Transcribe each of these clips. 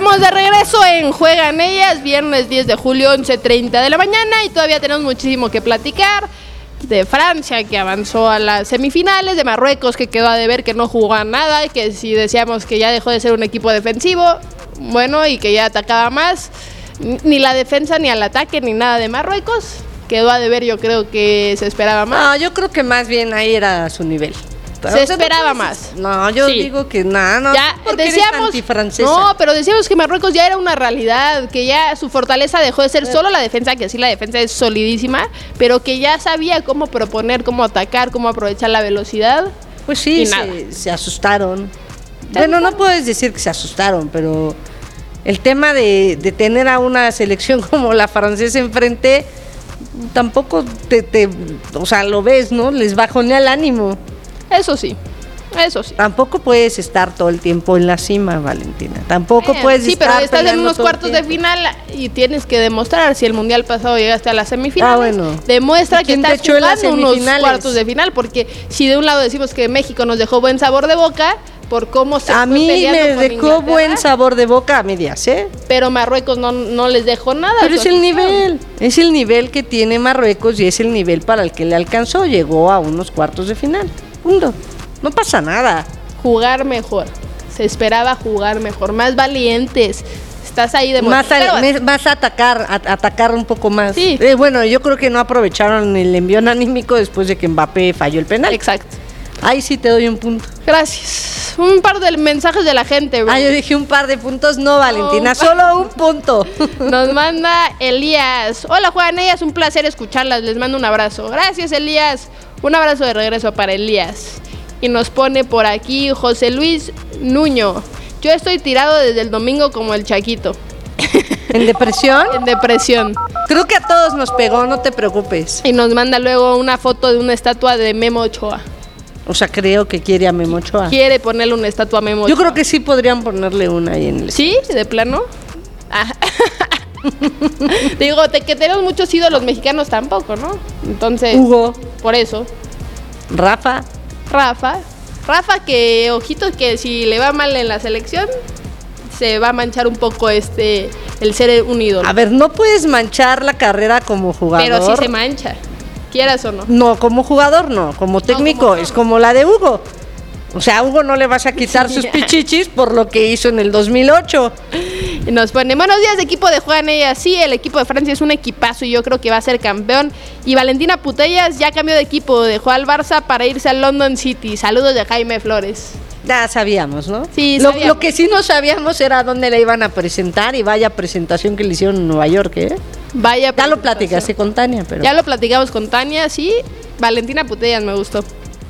Estamos de regreso en Juegan Ellas, viernes 10 de julio, 11:30 de la mañana, y todavía tenemos muchísimo que platicar. De Francia, que avanzó a las semifinales, de Marruecos, que quedó a deber, que no jugó a nada, y que si decíamos que ya dejó de ser un equipo defensivo, bueno, y que ya atacaba más, ni la defensa, ni al ataque, ni nada de Marruecos, quedó a deber. Yo creo que se esperaba más. No, yo creo que más bien ahí era su nivel. Se esperaba más. No, yo digo que no. Ya decíamos, no, pero decíamos que Marruecos ya era una realidad, que ya su fortaleza dejó de ser solo la defensa, que sí, la defensa es solidísima, pero que ya sabía cómo proponer, cómo atacar, cómo aprovechar la velocidad. Pues sí, se asustaron. Bueno, no puedes decir que se asustaron, pero el tema de tener a una selección como la francesa enfrente, tampoco o sea, lo ves, ¿no? Les bajonea el ánimo. Eso sí. Tampoco puedes estar todo el tiempo en la cima, Valentina. Tampoco puedes estar. Sí, pero estás en unos cuartos de final y tienes que demostrar. Si el mundial pasado llegaste a las semifinales, demuestra que estás jugando unos cuartos de final. Porque si de un lado decimos que México nos dejó buen sabor de boca por cómo se a mí me dejó buen sabor de boca a medias, pero Marruecos no les dejó nada. Pero es el nivel que tiene Marruecos y es el nivel para el que le alcanzó. Llegó a unos cuartos de final. Punto. No pasa nada. Jugar mejor. Se esperaba jugar mejor, más valientes. Estás ahí de más atacar un poco más. Sí. Bueno, yo creo que no aprovecharon el envión anímico después de que Mbappé falló el penal. Exacto. Ahí sí te doy un punto. Gracias. Un par de mensajes de la gente, bro. Yo dije un par de puntos. No, Valentina, solo un punto. Nos manda Elías. Hola, Juan, ellas, un placer escucharlas. Les mando un abrazo. Gracias, Elías. Un abrazo de regreso para Elías. Y nos pone por aquí José Luis Nuño. Yo estoy tirado desde el domingo como el Chaquito. ¿En depresión? En depresión. Creo que a todos nos pegó, no te preocupes. Y nos manda luego una foto de una estatua de Memo Ochoa. O sea, creo que quiere a Memo Ochoa. Quiere ponerle una estatua a Memo Ochoa. Yo creo que sí podrían ponerle una ahí en el... ¿Sí? ¿De plano? Digo, que tenemos muchos ídolos mexicanos tampoco, ¿no? Entonces... Hugo. Por eso. Rafa, que ojito que si le va mal en la selección, se va a manchar un poco el ser un ídolo. A ver, no puedes manchar la carrera como jugador. Pero sí se mancha, quieras o no. No, como jugador no, como técnico es como la de Hugo. O sea, a Hugo no le vas a quitar sus pichichis por lo que hizo en el 2008. Y nos pone, buenos días, equipo de Juegan Ellas. Sí, el equipo de Francia es un equipazo y yo creo que va a ser campeón. Y Valentina Putellas ya cambió de equipo, dejó al Barça para irse al London City. Saludos de Jaime Flores. Ya sabíamos, ¿no? Sí, sabíamos. Lo que sí no sabíamos era dónde la iban a presentar, y vaya presentación que le hicieron en Nueva York, Vaya. Ya lo platicaste con Tania, pero... Ya lo platicamos con Tania, sí. Valentina Putellas me gustó.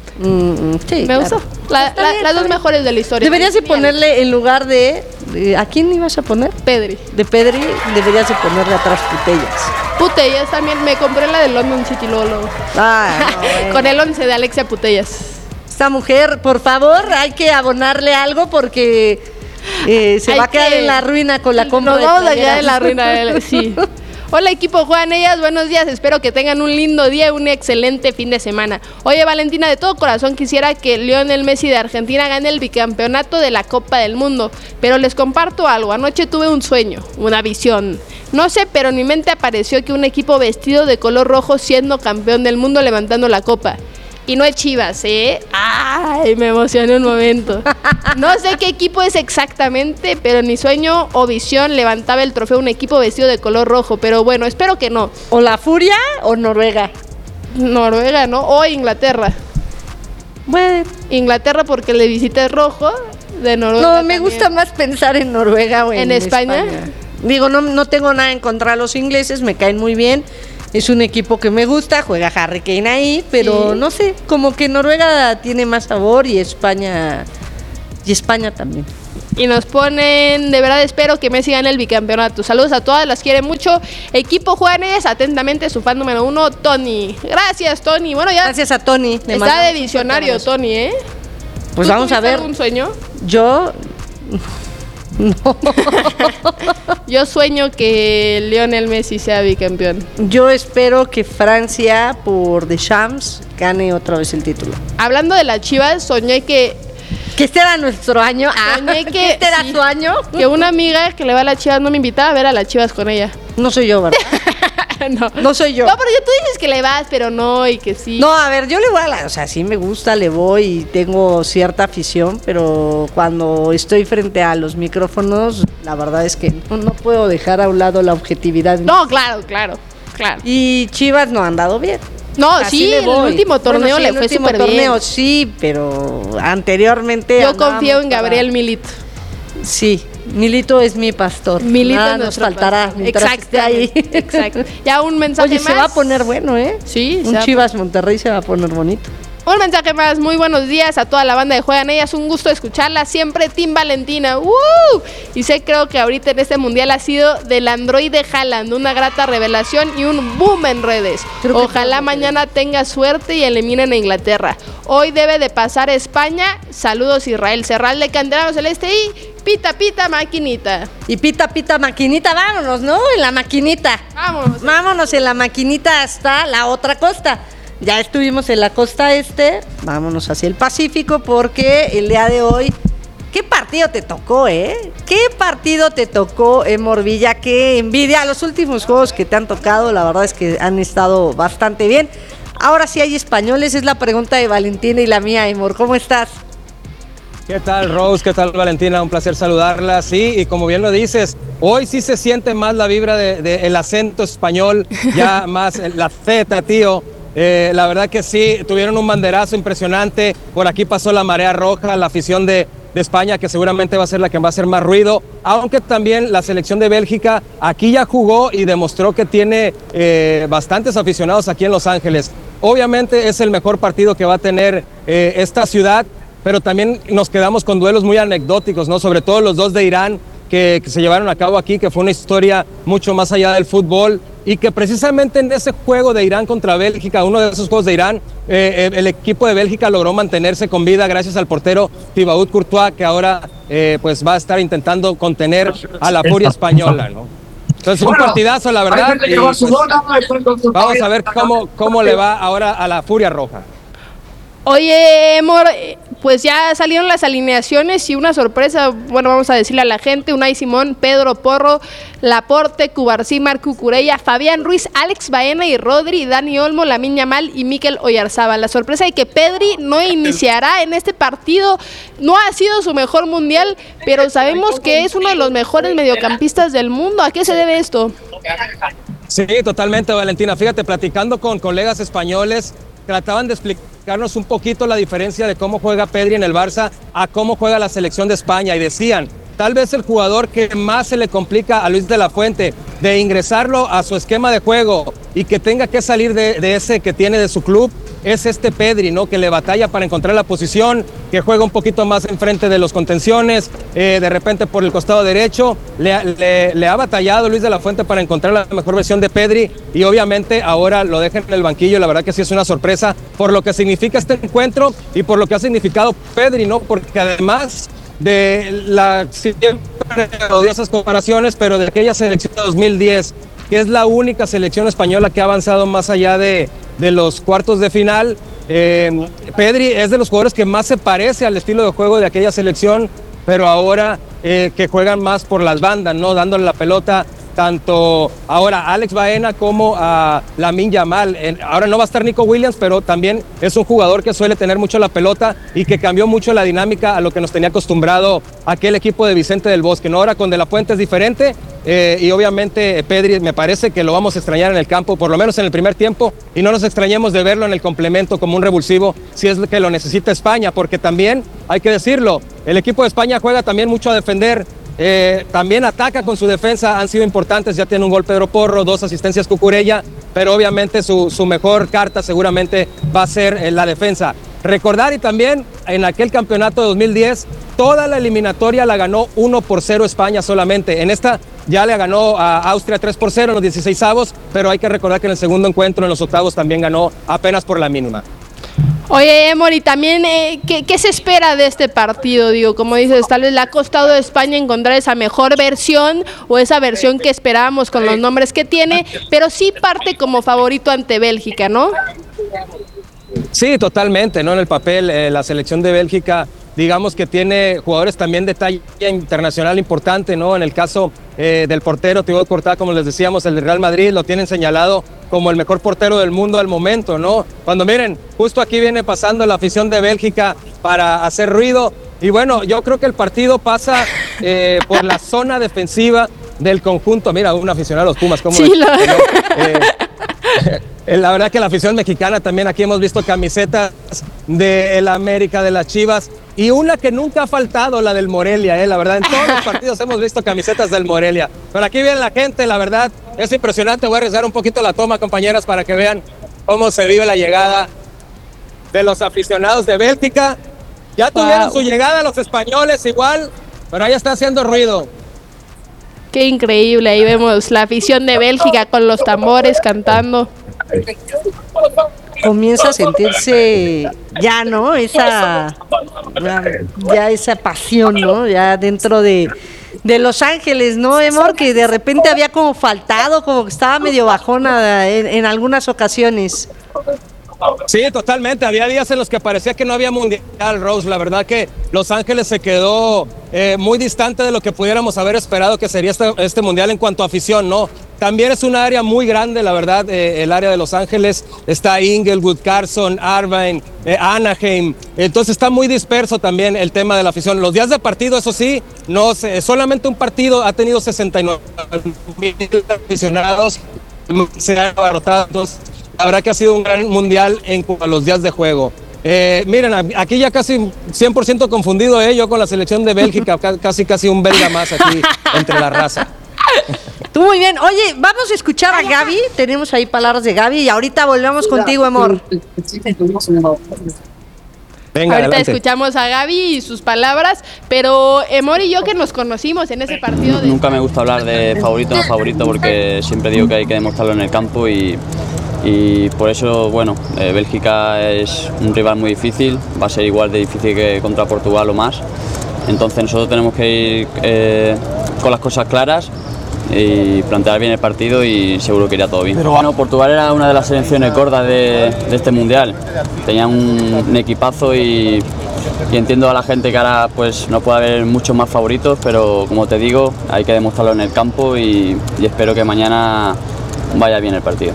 Sí, me gustó. Las dos mejores de la historia. Deberías de ponerle en lugar de ¿a quién ibas a poner? Pedri. De Pedri deberías de ponerle atrás Putellas también. Me compré la de London City luego. Bueno. Con el 11 de Alexia Putellas. Esta mujer, por favor, hay que abonarle algo porque se va a quedar en la ruina con la compra. Nos vamos a quedar en la ruina, sí. Hola equipo Juegan Ellas, buenos días, espero que tengan un lindo día y un excelente fin de semana. Oye Valentina, de todo corazón quisiera que Lionel Messi de Argentina gane el bicampeonato de la Copa del Mundo, pero les comparto algo, anoche tuve un sueño, una visión. No sé, pero en mi mente apareció que un equipo vestido de color rojo siendo campeón del mundo levantando la copa. Y no es Chivas, Ay, me emocioné un momento. No sé qué equipo es exactamente, pero en mi sueño o visión levantaba el trofeo un equipo vestido de color rojo. Pero bueno, espero que no. ¿O la Furia o Noruega? Noruega, ¿no? O Inglaterra. Bueno. Inglaterra porque le visité rojo, de Noruega No, me gusta más pensar en Noruega o en España. Digo, no tengo nada en contra de los ingleses, me caen muy bien. Es un equipo que me gusta, juega Harry Kane ahí, pero no sé, como que Noruega tiene más sabor y España también. Y nos ponen, de verdad espero que Messi gane el bicampeonato. Saludos a todas, las quiere mucho. Equipo Juanes, atentamente su fan número 1, Tony. Gracias, Tony. Bueno, ya. Gracias a Tony. Está de visionario, Tony, Pues vamos a ver. ¿Algún sueño? Yo... No. Yo sueño que Lionel Messi sea bicampeón. Yo espero que Francia, por Deschamps, gane otra vez el título. Hablando de las Chivas, soñé que Que este era nuestro año. Soñé que este era sí, su año. que una amiga que le va a las Chivas no me invitaba a ver a las Chivas con ella. No soy yo, ¿verdad? No soy yo. No, pero tú dices que le vas, pero no, y que sí. No, a ver, yo le voy o sea, sí me gusta, le voy y tengo cierta afición, pero cuando estoy frente a los micrófonos, la verdad es que no puedo dejar a un lado la objetividad. No, claro. Y Chivas no han dado bien. No, Así sí, le el voy. último torneo Bueno, sí, le fue súper bien. torneo sí, pero anteriormente Yo confío en Gabriel Milito. Sí, Milito es mi pastor. Milito Nada es nos nuestro faltará pastor. mientras esté ahí. Exacto. Ya un mensaje Oye, más. se va a poner bueno, ¿eh? Sí, Un Chivas Monterrey se va a poner bonito. Un mensaje más, muy buenos días a toda la banda de Juegan Ellas, un gusto escucharla, siempre Team Valentina. Y creo que ahorita en este mundial ha sido del androide Haaland, una grata revelación y un boom en redes. Ojalá mañana tenga suerte y eliminen a Inglaterra. Hoy debe de pasar España. Saludos Israel Serral de Candelero Celeste y pita pita maquinita. Y pita pita maquinita, vámonos, ¿no? En la maquinita. Vámonos en la maquinita hasta la otra costa. Ya estuvimos en la costa este, vámonos hacia el Pacífico porque el día de hoy, ¿qué partido te tocó, eh? ¿Qué partido te tocó, Morvilla? Qué envidia. Los últimos juegos que te han tocado, la verdad es que han estado bastante bien. Ahora sí hay españoles, es la pregunta de Valentina y la mía, Emor. ¿Cómo estás? ¿Qué tal, Rose? ¿Qué tal, Valentina? Un placer saludarla. Sí, y como bien lo dices, hoy sí se siente más la vibra del acento español, ya más la Z, tío. La verdad que sí, tuvieron un banderazo impresionante. Por aquí pasó la marea roja, la afición de España, que seguramente va a ser la que va a hacer más ruido, aunque también la selección de Bélgica aquí ya jugó y demostró que tiene bastantes aficionados aquí en Los Ángeles. Obviamente es el mejor partido que va a tener esta ciudad, pero también nos quedamos con duelos muy anecdóticos, ¿no? Sobre todo los dos de Irán que se llevaron a cabo aquí, que fue una historia mucho más allá del fútbol, y que precisamente en ese juego de Irán contra Bélgica, uno de esos juegos de Irán, el equipo de Bélgica logró mantenerse con vida gracias al portero Thibaut Courtois, que ahora pues va a estar intentando contener a la furia española, ¿no? Entonces, un partidazo, la verdad, y pues, vamos a ver cómo le va ahora a la furia roja. Oye, Emor, pues ya salieron las alineaciones y una sorpresa, bueno, vamos a decirle a la gente: Unai Simón, Pedro Porro, Laporte, Cubarsí, Marco Cucurella, Fabián Ruiz, Alex Baena y Rodri, Dani Olmo, Lamine Yamal y Mikel Oyarzabal. La sorpresa de que Pedri no iniciará en este partido. No ha sido su mejor mundial, pero sabemos que es uno de los mejores mediocampistas del mundo. ¿A qué se debe esto? Sí, totalmente, Valentina. Fíjate, platicando con colegas españoles, trataban de explicarnos un poquito la diferencia de cómo juega Pedri en el Barça a cómo juega la selección de España, y decían, tal vez el jugador que más se le complica a Luis de la Fuente de ingresarlo a su esquema de juego y que tenga que salir de ese que tiene de su club es este Pedri, ¿no? Que le batalla para encontrar la posición, que juega un poquito más enfrente de los contenciones, de repente por el costado derecho. Le ha batallado Luis de la Fuente para encontrar la mejor versión de Pedri, y obviamente ahora lo deja en el banquillo. La verdad que sí es una sorpresa por lo que significa este encuentro y por lo que ha significado Pedri, ¿no? Porque además de las siempre odiosas comparaciones, pero de aquella selección de 2010, que es la única selección española que ha avanzado más allá de los cuartos de final, Pedri es de los jugadores que más se parece al estilo de juego de aquella selección, pero ahora que juegan más por las bandas, ¿no? Dándole la pelota tanto ahora a Alex Baena como a Lamine Yamal. Ahora no va a estar Nico Williams, pero también es un jugador que suele tener mucho la pelota y que cambió mucho la dinámica a lo que nos tenía acostumbrado aquel equipo de Vicente del Bosque, ¿no? Ahora con De la Fuente es diferente, y obviamente Pedri me parece que lo vamos a extrañar en el campo, por lo menos en el primer tiempo, y no nos extrañemos de verlo en el complemento como un revulsivo si es que lo necesita España, porque también hay que decirlo, el equipo de España juega también mucho a defender. También ataca con su defensa, han sido importantes, ya tiene un gol Pedro Porro, 2 asistencias Cucurella, pero obviamente su mejor carta seguramente va a ser la defensa. Recordar, y también en aquel campeonato de 2010, toda la eliminatoria la ganó 1-0 España solamente. En esta ya le ganó a Austria 3-0 en los 16avos, pero hay que recordar que en el segundo encuentro, en los octavos, también ganó apenas por la mínima. Oye, Emory, también, ¿qué se espera de este partido? Digo, como dices, tal vez le ha costado a España encontrar esa mejor versión o esa versión que esperábamos con los nombres que tiene, pero sí parte como favorito ante Bélgica, ¿no? Sí, totalmente, ¿no? En el papel, la selección de Bélgica digamos que tiene jugadores también de talla internacional importante, ¿no? En el caso del portero Thibaut Courtois, como les decíamos, el de Real Madrid, lo tienen señalado como el mejor portero del mundo al momento, ¿no? Cuando miren, justo aquí viene pasando la afición de Bélgica para hacer ruido, y bueno, yo creo que el partido pasa por la zona defensiva del conjunto. Mira, un aficionado a los Pumas, ¿cómo sí, la verdad que la afición mexicana también, aquí hemos visto camisetas del América, de las Chivas, y una que nunca ha faltado, la del Morelia, la verdad, en todos los partidos hemos visto camisetas del Morelia, pero aquí viene la gente, la verdad, es impresionante. Voy a arriesgar un poquito la toma, compañeras, para que vean cómo se vive la llegada de los aficionados de Bélgica. Ya tuvieron su llegada los españoles igual, pero ahí está haciendo ruido. Qué increíble, ahí vemos la afición de Bélgica con los tambores cantando. Comienza a sentirse ya, ¿no? Esa pasión, ¿no? Ya dentro de Los Ángeles, ¿no, Emor? Que de repente había como faltado, como que estaba medio bajona en algunas ocasiones. Sí, totalmente. Había días en los que parecía que no había mundial, Rose. La verdad que Los Ángeles se quedó muy distante de lo que pudiéramos haber esperado que sería este mundial en cuanto a afición, ¿no? También es un área muy grande, la verdad, el área de Los Ángeles. Está Inglewood, Carson, Irvine, Anaheim. Entonces está muy disperso también el tema de la afición. Los días de partido, eso sí, no sé, solamente un partido ha tenido 69,000 aficionados. Se han abarrotado. Entonces, la verdad que ha sido un gran mundial en cuanto a los días de juego. Miren, aquí ya casi 100% confundido yo con la selección de Bélgica, casi un belga más aquí entre la raza. Tú muy bien. Oye, vamos a escuchar a Gaby. Tenemos ahí palabras de Gaby y ahorita volvemos contigo, Emor. Venga, ahorita adelante. Escuchamos a Gaby y sus palabras, pero Emor y yo que nos conocimos en ese partido. Nunca me gusta hablar de favorito o no favorito porque siempre digo que hay que demostrarlo en el campo y por eso, bueno, Bélgica es un rival muy difícil, va a ser igual de difícil que contra Portugal o más. Entonces nosotros tenemos que ir con las cosas claras y plantear bien el partido y seguro que irá todo bien. Pero bueno, Portugal era una de las selecciones gordas de este mundial. Tenía un equipazo y entiendo a la gente que ahora pues no puede haber muchos más favoritos, pero como te digo, hay que demostrarlo en el campo y espero que mañana vaya bien el partido.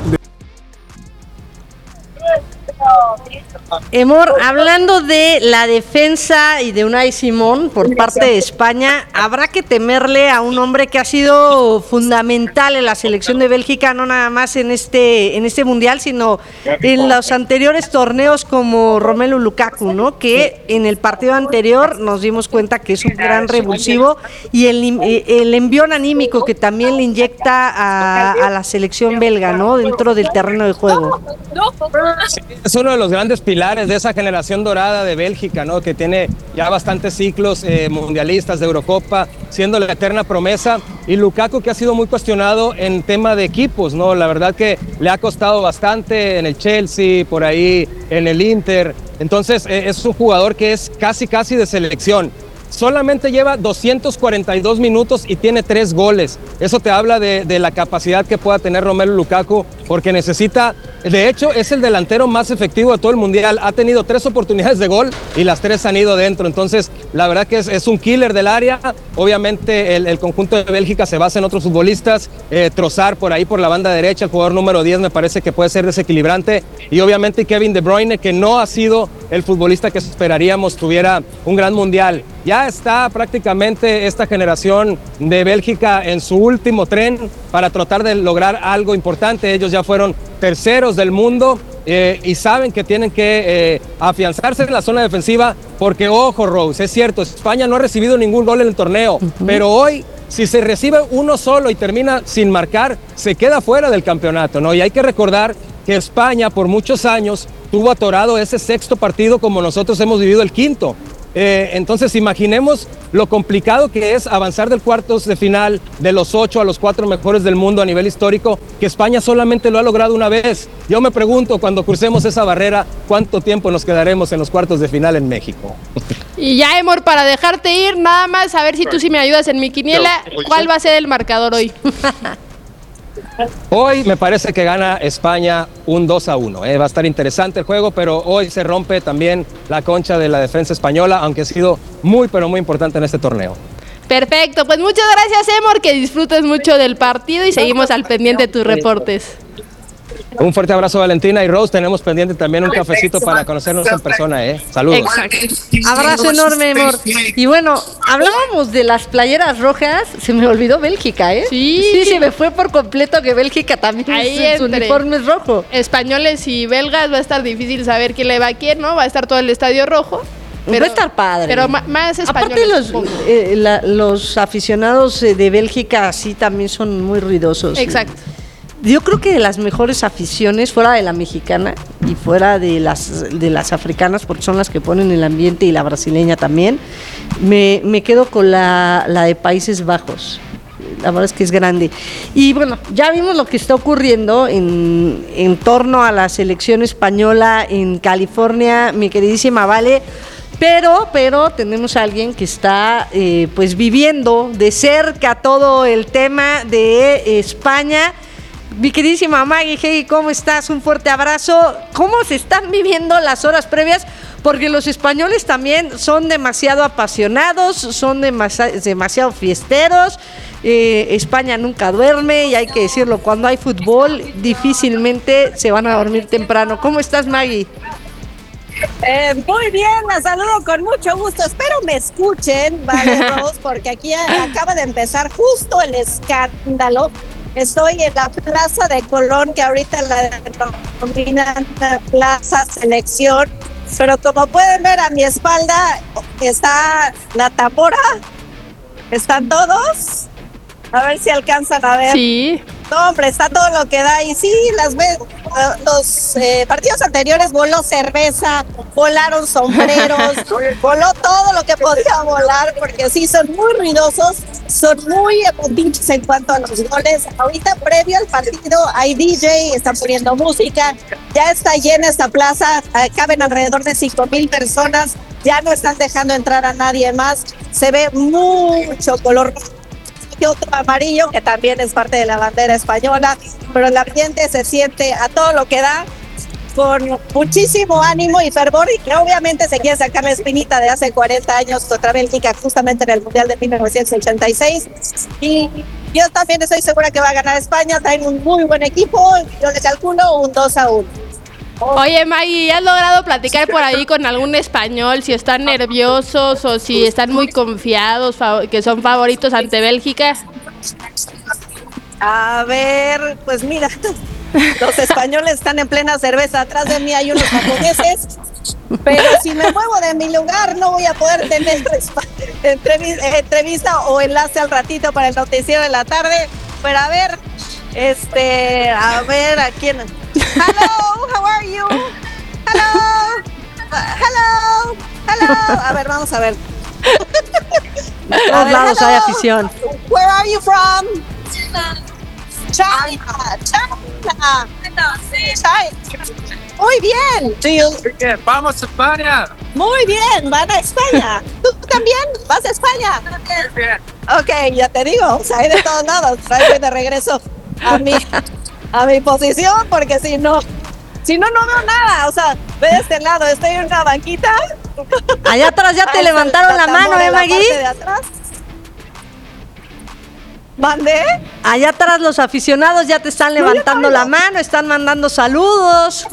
Emor, hablando de la defensa y de Unai Simón por parte de España, habrá que temerle a un hombre que ha sido fundamental en la selección de Bélgica, no nada más en este mundial, sino en los anteriores torneos, como Romelu Lukaku, ¿no? Que en el partido anterior nos dimos cuenta que es un gran revulsivo, y el envión anímico que también le inyecta a la selección belga, ¿no? Dentro del terreno de juego. Sí, es uno de los grandes pilares de esa generación dorada de Bélgica, ¿no? Que tiene ya bastantes ciclos mundialistas de Eurocopa, siendo la eterna promesa, y Lukaku, que ha sido muy cuestionado en tema de equipos, ¿no? La verdad que le ha costado bastante en el Chelsea, por ahí en el Inter. Entonces es un jugador que es casi de selección. Solamente lleva 242 minutos y tiene 3 goles. Eso te habla de la capacidad que pueda tener Romelu Lukaku, porque necesita, de hecho, es el delantero más efectivo de todo el mundial. Ha tenido 3 oportunidades de gol y las 3 han ido dentro. Entonces, la verdad que es un killer del área. Obviamente, el conjunto de Bélgica se basa en otros futbolistas. Trossard por ahí por la banda derecha, el jugador número 10, me parece que puede ser desequilibrante. Y obviamente Kevin De Bruyne, que no ha sido el futbolista que esperaríamos tuviera un gran mundial. Ya está prácticamente esta generación de Bélgica en su último tren para tratar de lograr algo importante. Ellos ya fueron terceros del mundo y saben que tienen que afianzarse en la zona defensiva, porque, ojo, Rose, es cierto, España no ha recibido ningún gol en el torneo, pero hoy, si se recibe uno solo y termina sin marcar, se queda fuera del campeonato, ¿no? Y hay que recordar que España por muchos años tuvo atorado ese 6º partido, como nosotros hemos vivido el 5º. Entonces imaginemos lo complicado que es avanzar del cuartos de final, de los 8 a los 4 mejores del mundo a nivel histórico, que España solamente lo ha logrado una vez. Yo me pregunto, cuando crucemos esa barrera, ¿cuánto tiempo nos quedaremos en los cuartos de final en México? Y ya, Emor, para dejarte ir, nada más a ver si tú sí me ayudas en mi quiniela, ¿cuál va a ser el marcador hoy? Hoy me parece que gana España un 2-1. Va a estar interesante el juego, pero hoy se rompe también la concha de la defensa española, aunque ha sido muy, pero muy importante en este torneo. Perfecto, pues muchas gracias, Emor, que disfrutes mucho del partido y seguimos al pendiente de tus reportes. Un fuerte abrazo, Valentina y Rose. Tenemos pendiente también un cafecito para conocernos en persona, Saludos. Exacto. Abrazo enorme, amor. Y bueno, hablábamos de las playeras rojas. Se me olvidó Bélgica, Sí. Se me fue por completo que Bélgica también su uniforme es rojo. Españoles y belgas va a estar difícil saber quién le va a quién, ¿no? Va a estar todo el estadio rojo. Pero, va a estar padre. Pero más españoles. Aparte los aficionados de Bélgica sí también son muy ruidosos. Exacto. Yo creo que de las mejores aficiones, fuera de la mexicana y fuera de las africanas, porque son las que ponen el ambiente, y la brasileña también, me quedo con la de Países Bajos. La verdad es que es grande. Y bueno, ya vimos lo que está ocurriendo en torno a la selección española en California, mi queridísima Vale. Pero tenemos a alguien que está pues viviendo de cerca todo el tema de España. Mi queridísima Maggie Hey, ¿cómo estás? Un fuerte abrazo. ¿Cómo se están viviendo las horas previas? Porque los españoles también son demasiado apasionados, son demasiado fiesteros. España nunca duerme, y hay que decirlo, cuando hay fútbol difícilmente se van a dormir temprano. ¿Cómo estás, Maggie? Muy bien, la saludo con mucho gusto. Espero me escuchen, vale, Rose, porque aquí acaba de empezar justo el escándalo. Estoy en la Plaza de Colón, que ahorita la denominan Plaza Selección, pero como pueden ver a mi espalda está la tambora. ¿Están todos? A ver si alcanzan a ver. Sí. No, hombre, está todo lo que da. Y sí, los partidos anteriores voló cerveza, volaron sombreros, voló todo lo que podía volar, porque sí, son muy ruidosos, son muy emotivos en cuanto a los goles. Ahorita, previo al partido, hay DJ, están poniendo música, ya está llena esta plaza, caben alrededor de 5,000 personas, ya no están dejando entrar a nadie más, se ve mucho color y otro amarillo, que también es parte de la bandera española, pero el ambiente se siente a todo lo que da, con muchísimo ánimo y fervor, y que obviamente se quiere sacar la espinita de hace 40 años contra Bélgica, justamente en el Mundial de 1986, y yo también estoy segura que va a ganar España. Traen un muy buen equipo, yo le calculo un 2-1. Oye, Maggie, ¿has logrado platicar por ahí con algún español, si están nerviosos o si están muy confiados, que son favoritos ante Bélgica? A ver, pues mira, los españoles están en plena cerveza, atrás de mí hay unos japoneses, pero si me muevo de mi lugar no voy a poder tener entrevista o enlace al ratito para el noticiero de la tarde. Pero a ver, ¿a quién? Hello, how are you? Hello. A ver, vamos a ver. A todos lados hay afición. Where are you from? China. Muy bien. Vamos a España. Muy bien, van a España. ¿Tú también vas a España? Bien. Ok, ya te digo, o sea, hay de todos lados. Traigo de regreso a mi posición, porque si no veo nada. O sea, ve de este lado, estoy en una banquita. Allá atrás ya te levantaron la mano, Maggie. De atrás. ¿Mandé? Allá atrás los aficionados ya te están levantando la mano, están mandando saludos.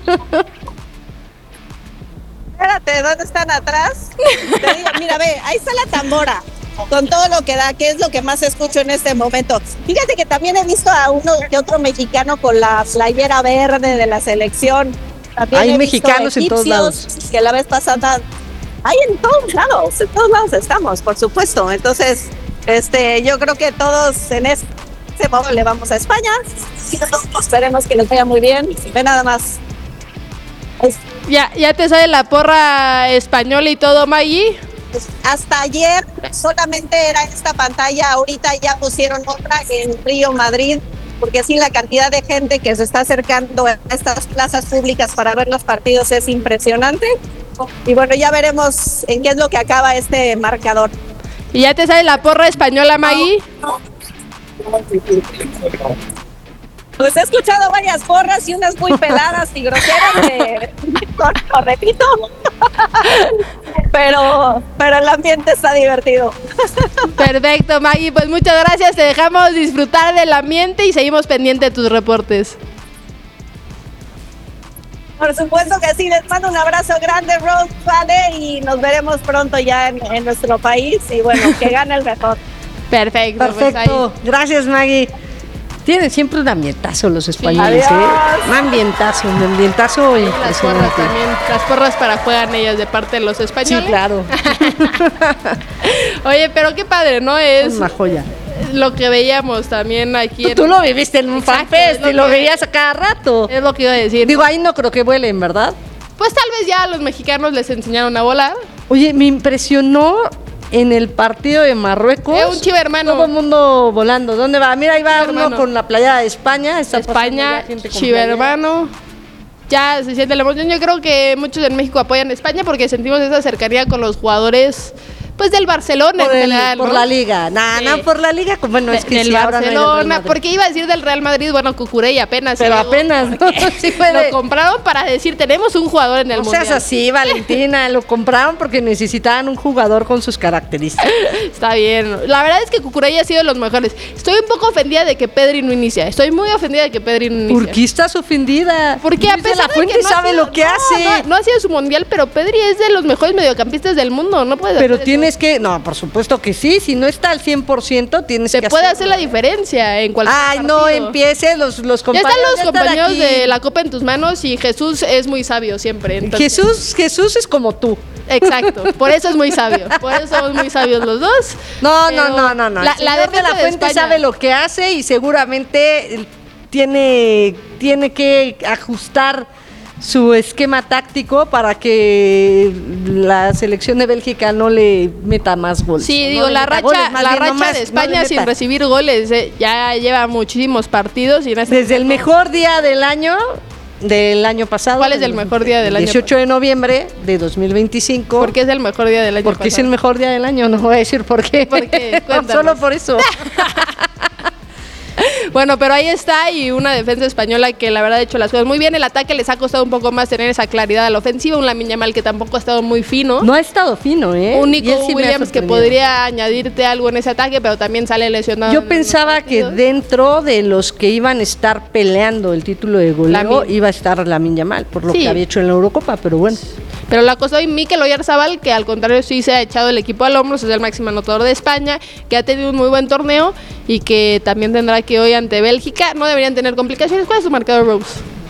Espérate, ¿dónde están atrás? Te digo, mira, ve, ahí está la tambora, con todo lo que da, que es lo que más escucho en este momento. Fíjate que también he visto a uno que otro mexicano con la playera verde de la selección. También hay mexicanos en todos lados. Que la vez pasada, hay en todos lados estamos, por supuesto. Entonces, yo creo que todos en ese modo le vamos a España. Esperemos que les vaya muy bien. Ve nada más. ¿Ya te sale la porra española y todo, Maggie? Hasta ayer solamente era esta pantalla, ahorita ya pusieron otra en Río, Madrid, porque sí, la cantidad de gente que se está acercando a estas plazas públicas para ver los partidos es impresionante. Y bueno, ya veremos en qué es lo que acaba este marcador. ¿Y ya te sale la porra española, Maggie? Pues he escuchado varias porras y unas muy peladas y groseras lo repito. pero el ambiente está divertido. Perfecto, Maggie, pues muchas gracias, te dejamos disfrutar del ambiente y seguimos pendiente de tus reportes. Por supuesto que sí, les mando un abrazo grande, Rose Vale, y nos veremos pronto ya en nuestro país y bueno, que gane el mejor. Perfecto. Perfecto, Pues gracias Maggie. Tienen siempre un ambientazo los españoles, Adiós. Un ambientazo las porras impresionante. también, las porras para juegan ellas de parte de los Sí, españoles. claro, Oye, pero qué padre, ¿no? es Es una joya. lo que veíamos también aquí. Tú lo viviste en un Exacto, fanfest es y lo lo que- veías a cada rato. Es lo que iba a decir. Digo, ahí no creo que vuelen, ¿verdad? Pues tal vez ya a los mexicanos les enseñaron a volar. Oye, me impresionó en el partido de Marruecos. Un chivo hermano. Todo el mundo volando. ¿Dónde va? Mira, ahí va Chivo uno hermano. con la playa de España. Está pasando España, ya gente con chivo playera. hermano. Ya se siente la emoción. Yo creo que muchos en México apoyan a España porque sentimos esa cercanía con los jugadores, pues del Barcelona Por, en general, por ¿no? la liga. Sí. No, por la liga. Bueno, es que del sí, ahora no hay del Real Barcelona, Madrid. porque iba a decir del Real Madrid, bueno, Cucurella apenas. Pero llegó, apenas, ¿no? porque Sí puede. Lo compraron para decir, tenemos un jugador en el No Mundial. seas así, Valentina. Lo compraron porque necesitaban un jugador con sus características. Está bien. La verdad es que Cucurella ha sido de los mejores. Estoy un poco ofendida de que Pedri no inicia. Estoy muy ofendida de que Pedri no inicia. ¿Por qué estás ofendida? Porque a Luis de pesar la de Fuente que no ha sabe sido- lo que no, hace. No ha sido su mundial, pero Pedri es de los mejores mediocampistas del mundo. No puedes Pero hacer tienes eso. que, no, por supuesto que sí, si no está al 100%, tienes Se que puede hacerlo. hacer la diferencia en cualquier Ay, partido. no empieces, los Ya compañeros. están los ya están compañeros aquí. de la Copa en tus manos y Jesús es muy sabio siempre. entonces- Jesús es como tú. Exacto, por eso es muy sabio. Por eso somos muy sabios los dos. No, Pero no. La, El la señor de defensa la de Fuente España- sabe lo que hace y seguramente tiene que ajustar su esquema táctico para que la selección de Bélgica no le meta más goles. Sí, No digo, le la meta racha, goles, más la bien, no racha más, de no España le sin meta. recibir goles ya lleva muchísimos partidos y en este Desde el mejor día del año pasado. ¿Cuál es el mejor día del año 18 de noviembre de 2025. porque es el mejor día del año Porque es el pasado. mejor día del año, no voy a decir por qué. ¿Por qué? Cuéntanos. Solo por eso. Bueno, pero ahí está y una defensa española que la verdad ha hecho las cosas muy bien. El ataque les ha costado un poco más tener esa claridad a la ofensiva. Un Lamine Yamal que tampoco ha estado muy fino. No ha estado fino, ¿eh? Un Y Nico él sí me ha Williams que sorprendido. podría añadirte algo en ese ataque, pero también sale lesionado. Yo en pensaba los que partidos. dentro de los que iban a estar peleando el título de goleo Lamine. iba a estar Lamine Yamal, por lo Sí. que había hecho en la Eurocopa, pero bueno. Pero la cosa hoy Mikel Oyarzabal, que al contrario sí se ha echado el equipo al hombro, es el máximo anotador de España, que ha tenido un muy buen torneo y que también tendrá que hoy ante Bélgica no deberían tener complicaciones. ¿Cuál es su marcador, Rose?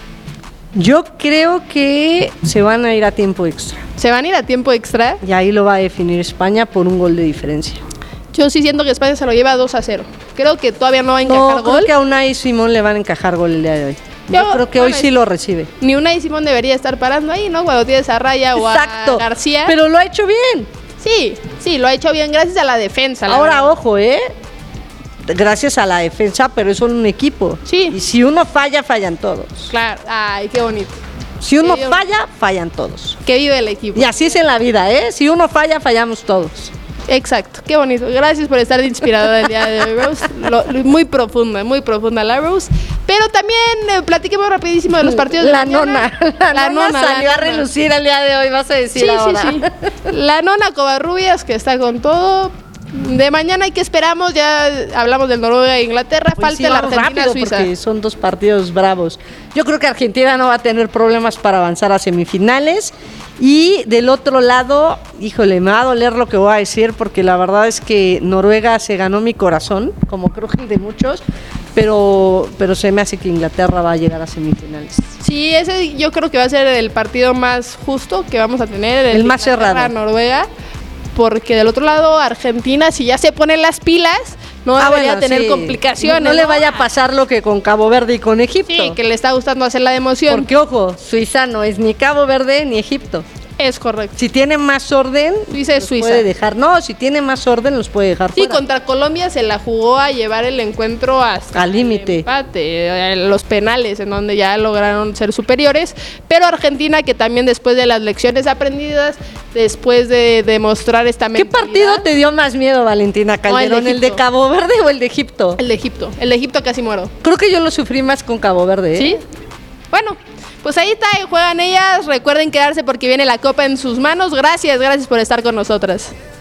Yo creo que se van a ir a tiempo extra. ¿Se van a ir a tiempo extra? Y ahí lo va a definir España por un gol de diferencia. Yo sí siento que España se lo lleva 2-0. Creo que todavía no va a encajar No, gol. creo que a Unai Simón le van a encajar gol el día de hoy. Yo creo que hoy bueno, sí lo recibe. Ni Unai Simón debería estar parando ahí, ¿no? Cuando tienes a Raya o a Exacto. García. Pero lo ha hecho bien. Sí, lo ha hecho bien gracias a la defensa. la Ahora, verdad. ojo, gracias a la defensa, pero es un equipo. Sí. Y si uno falla, fallan todos. Claro, ay, qué bonito. Si uno Sí, yo- falla, fallan todos. Que vive el equipo. Y así es en la vida, ¿eh? Si uno falla, fallamos todos. Exacto, qué bonito. Gracias por estar de inspiradora el día de hoy, Rose. Muy profunda la Rose. Pero también platiquemos rapidísimo de los partidos de La mañana. nona. La nona salió a nona. relucir el día de hoy, vas a decir Sí, ahora. sí. La nona Covarrubias, que está con todo. De mañana, ¿y qué esperamos? Ya hablamos del Noruega e Inglaterra. Hoy Falta sí la vamos rápido Argentina-Suiza. porque son dos partidos bravos. Yo creo que Argentina no va a tener problemas para avanzar a semifinales. Y del otro lado, híjole, me va a doler lo que voy a decir porque la verdad es que Noruega se ganó mi corazón, como creo que el de muchos, pero se me hace que Inglaterra va a llegar a semifinales. Sí, ese yo creo que va a ser el partido más justo que vamos a tener. El más cerrado. Noruega. Porque del otro lado, Argentina, si ya se ponen las pilas, no debería bueno, tener sí. complicaciones. No le vaya a pasar lo que con Cabo Verde y con Egipto. Sí, que le está gustando hacer la de emoción. Porque, ojo, Suiza no es ni Cabo Verde ni Egipto. Es correcto. Si tiene más orden, Suiza es los Suiza. puede dejar. No, si tiene más orden, los puede dejar Sí, fuera. contra Colombia se la jugó a llevar el encuentro hasta Al límite. el empate, los penales, en donde ya lograron ser superiores. Pero Argentina, que también después de las lecciones aprendidas, después de demostrar esta ¿Qué mentalidad... partido te dio más miedo, Valentina Calderón? No, el de ¿El de Cabo Verde o el de Egipto? El de Egipto. El de Egipto casi muero. Creo que yo lo sufrí más con Cabo Verde. ¿eh? ¿Sí? Bueno, pues ahí está, juegan ellas. Recuerden quedarse porque viene la copa en sus manos. Gracias por estar con nosotras.